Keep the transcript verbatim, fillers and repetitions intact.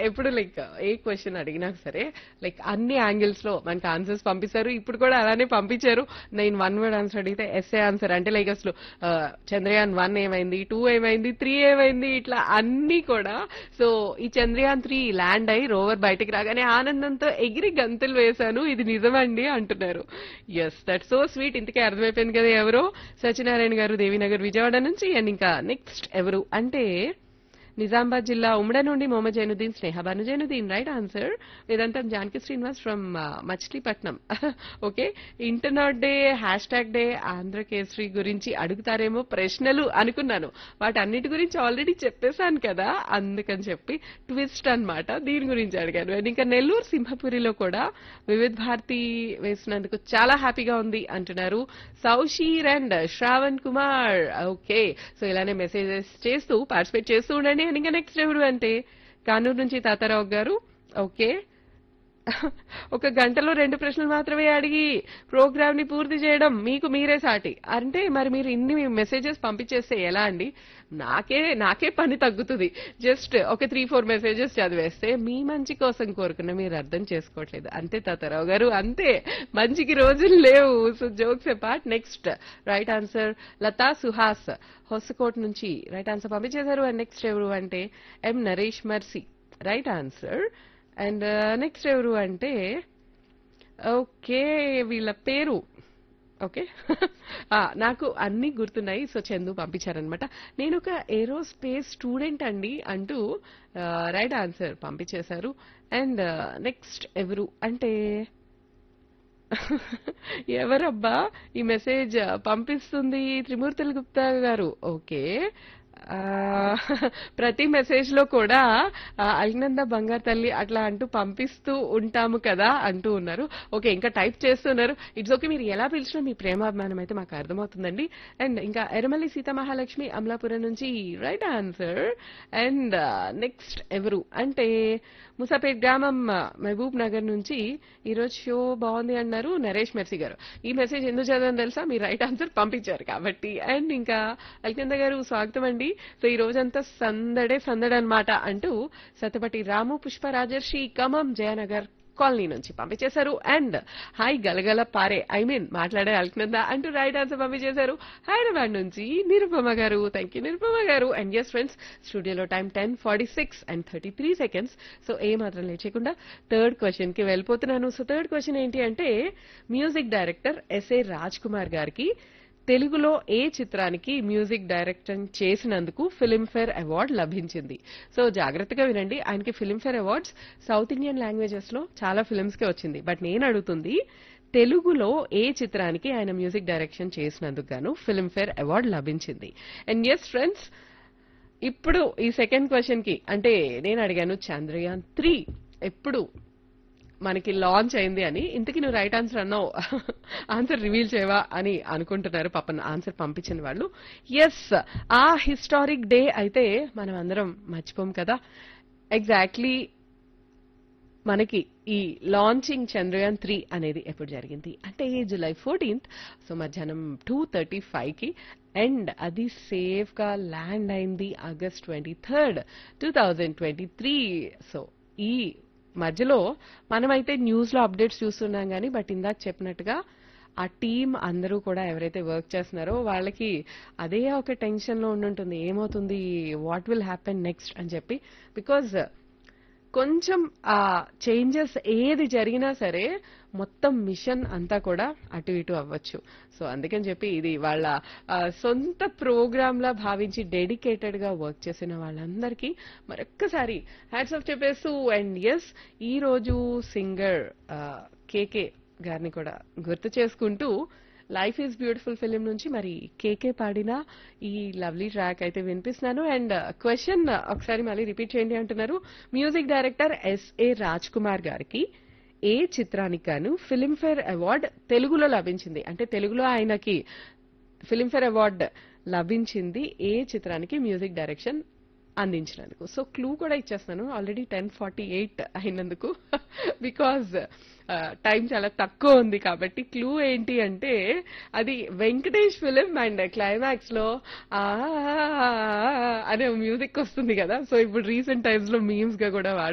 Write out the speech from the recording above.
ఎప్పుడు లైక్ ఏ క్వశ్చన్ అడిగినా సరే లైక్ అన్ని యాంగిల్స్ లో మనకి ఆన్సర్స్ పంపిస్తారు. ఇప్పుడు కూడా అలానే పంపించారు. నేను వన్ వర్డ్ ఆన్సర్ అడిగితే ఎస్ఏ ఆన్సర్ అంటే లైక్ అసలు ఆ, చంద్రయాన్ వన్ ఏమైంది, టూ ఏమైంది, త్రీ ఏమైంది, ఇట్లా అన్ని కూడా. సో ఈ చంద్రయాన్ త్రీ ల్యాండ్ అయి రోవర్ బయటికి రాగానే ఆనందంతో ఎగిరి గంతులు వేశాను, ఇది నిజమండి అంటున్నారు. Yes that so sweet. ఇంతకే అర్థమైపోయింది కదా ఎవరో. సత్యనారాయణ గారు దేవీనగర్ విజయవాడ నుంచి. అండ్ ఇంకా నెక్స్ట్ ఎవరు అంటే నిజామాబాద్ జిల్లా ఉమ్మడ నుండి మొహమ్మద్ జైనుద్దీన్ స్నేహ Banu Zainuddin right answer. Vedantam Janaki Srinivas from Machilipatnam. Okay, internet day hash tag day Andhrakesari గురించి అడుగుతారేమో ప్రశ్నలు అనుకున్నాను, వాటన్నిటి గురించి ఆల్రెడీ చెప్పేశాను కదా, అందుకని చెప్పి ట్విస్ట్ అన్నమాట, దీని గురించి అడిగాను. అండ్ ఇంకా నెల్లూరు సింహపురిలో కూడా వివిధ భారతి వేసినందుకు చాలా హ్యాపీగా ఉంది అంటున్నారు సౌషీర్ and Shravan Kumar. Okay, so ఇలానే మెసేజెస్ చేస్తూ పార్టిసిపేట్ చేస్తూ ఉండండి. అండ్ ఇంకా నెక్స్ట్ ఎవరు అంటే కానూరు నుంచి తాతారావు గారు. ఓకే, ఒక గంటలో రెండు ప్రశ్నలు మాత్రమే అడిగి ప్రోగ్రామ్ ని పూర్తి చేయడం మీకు మీరే సాటి అంటే మరి మీరు ఇన్ని మెసేజెస్ పంపించేస్తే ఎలా అండి? నాకే నాకే పని తగ్గుతుంది. జస్ట్ ఒక త్రీ ఫోర్ మెసేజెస్ చదివేస్తే మీ మంచి కోసం కోరుకున్న మీరు అర్థం చేసుకోవట్లేదు అంతే తాతారావు గారు, అంతే. మంచికి రోజులు లేవు. So jokes a part. Next right answer Lata Suhas Hoskote నుంచి రైట్ ఆన్సర్ పంపించేశారు. అండ్ నెక్స్ట్ ఎవరు అంటే ఎం నరేష్ మర్సి రైట్ ఆన్సర్. అండ్ నెక్స్ట్ ఎవరు అంటే ఓకే వీళ్ళ పేరు ఓకే నాకు అన్ని గుర్తున్నాయి. సో చందు పంపించారనమాట. నేను ఒక ఏరోస్పేస్ స్టూడెంట్ అండి అంటూ రైట్ ఆన్సర్ పంపించేశారు. అండ్ నెక్స్ట్ ఎవరు అంటే ఎవరబ్బా ఈ మెసేజ్ పంపిస్తుంది? త్రిమూర్తుల గుప్తా గారు. ఓకే, ఆ, ప్రతి మెసేజ్ లో కూడా ఆ, అల్నంద బంగారు తల్లి అట్లా అంటూ పంపిస్తూ ఉంటాము కదా అంటూ ఉన్నారు. ఓకే, ఇంకా టైప్ చేస్తున్నారు. ఇట్స్ ఓకే, మీరు ఎలా పిలిచినా మీ ప్రేమాభిమానం అయితే మాకు అర్థమవుతుందండి. అండ్ ఇంకా ఎర్రమల్లి సీతామహాలక్ష్మి అమలాపురం నుంచి రైట్ ఆన్సర్. అండ్ నెక్స్ట్ ఎవరు అంటే ముసాపేట్ గ్రామం మహబూబ్ నగర్ నుంచి ఈరోజు షో బాగుంది అన్నారు నరేష్ మెర్సీ గారు. ఈ మెసేజ్ ఎందుకు చదవని తెలుసా, మీరు రైట్ ఆన్సర్ పంపించారు కాబట్టి. అండ్ ఇంకా అల్కింద గారు స్వాగతం అండి. సో ఈ రోజంతా సందడే సందడి అనమాట అంటూ సతపటి రాము పుష్ప రాజర్షి ఖమ్మం జయనగర్ కాలనీ నుంచి పంపించేశారు. అండ్ హాయ్ గలగల పారే ఐ మీన్ మాట్లాడే అల్కినంద అంటూ రైట్ ఆన్సర్ పంపించేశారు హైదరాబాద్ నుంచి నిరుపమ గారు. థ్యాంక్ యూ నిరుపమ గారు. అండ్ ఎస్ ఫ్రెండ్స్, స్టూడియోలో time ten forty six and thirty three seconds. So ఏ మాత్రం లేచకుండా థర్డ్ క్వశ్చన్ కి వెళ్ళిపోతున్నాను. సో థర్డ్ క్వశ్చన్ ఏంటి అంటే music director SA Raj Kumar గారికి తెలుగులో ఏ చిత్రానికి మ్యూజిక్ డైరెక్షన్ చేసినందుకు ఫిల్మ్ఫేర్ అవార్డు లభించింది? సో జాగ్రత్తగా వినండి, ఆయనకి Filmfare awards south Indian languages లో చాలా ఫిల్మ్స్ కి వచ్చింది. బట్ నేను అడుగుతుంది తెలుగులో ఏ చిత్రానికి ఆయన మ్యూజిక్ డైరెక్షన్ చేసినందుకు గాను ఫిల్మ్ఫేర్ అవార్డు లభించింది? అండ్ ఎస్ ఫ్రెండ్స్, ఇప్పుడు ఈ సెకండ్ క్వశ్చన్ కి అంటే నేను అడిగాను చంద్రయాన్ త్రీ ఎప్పుడు మనకి లాంచ్ అయింది అని. ఇంతకీ నువ్వు రైట్ ఆన్సర్ అన్నావు, ఆన్సర్ రివీల్ చేయవా అని అనుకుంటున్నారు పాపం ఆన్సర్ పంపించిన వాళ్ళు. ఎస్, ఆ హిస్టారిక్ డే అయితే మనం అందరం మర్చిపోం కదా. ఎగ్జాక్ట్లీ మనకి ఈ లాంచింగ్ చంద్రయాన్ త్రీ అనేది ఎప్పుడు జరిగింది అంటే జూలై ఫోర్టీన్త్. సో మధ్యాహ్నం టూ థర్టీ ఫైవ్ కి. అండ్ అది సేఫ్ గా ల్యాండ్ అయింది August twenty third two thousand twenty three. So ఈ మధ్యలో మనమైతే న్యూస్ లో అప్డేట్స్ చూస్తున్నాం కానీ బట్ ఇందాక చెప్పినట్టుగా ఆ టీం అందరూ కూడా ఎవరైతే వర్క్ చేస్తున్నారో వాళ్ళకి అదే ఒక టెన్షన్ లో ఉండుంటుంది, ఏమవుతుంది, వాట్ విల్ హ్యాపెన్ నెక్స్ట్ అని చెప్పి. బికాజ్ కొంచెం ఆ చేంజెస్ ఏది జరిగినా సరే మొత్తం మిషన్ అంతా కూడా అటు ఇటు అవ్వచ్చు. సో అందుకని చెప్పి ఇది వాళ్ళ ఆ, సొంత ప్రోగ్రామ్ లా భావించి డెడికేటెడ్ గా వర్క్ చేసిన వాళ్ళందరికీ మరొక్కసారి హ్యాట్స్ ఆఫ్ చెప్పేస్తూ. అండ్ ఎస్, ఈ రోజు సింగర్ కేకే గారిని కూడా గుర్తు చేసుకుంటూ లైఫ్ ఈజ్ బ్యూటిఫుల్ ఫిలిం నుంచి మరి కేకే పాడిన ఈ లవ్లీ ట్రాక్ అయితే వినిపిస్తున్నాను. అండ్ క్వశ్చన్ ఒకసారి మళ్ళీ రిపీట్ చేయండి అంటున్నారు. Music director SA Raj Kumar గారికి ఏ చిత్రానికి గాను ఫిల్మ్ఫేర్ అవార్డ్ తెలుగులో లభించింది అంటే తెలుగులో ఆయనకి ఫిల్మ్ఫేర్ అవార్డ్ లభించింది ఏ చిత్రానికి మ్యూజిక్ డైరెక్షన్ అందించినందుకు? సో క్లూ కూడా ఇచ్చేస్తున్నాను ఆల్రెడీ టెన్ ఫార్టీ ఎయిట్ అయినందుకు బికాజ్ టైం చాలా తక్కువ ఉంది కాబట్టి. క్లూ ఏంటి అంటే అది వెంకటేష్ ఫిలిం అండ్ క్లైమాక్స్ లో ఆ అనే మ్యూజిక్ వస్తుంది కదా. సో ఇప్పుడు రీసెంట్ టైమ్స్ లో మీమ్స్ గా కూడా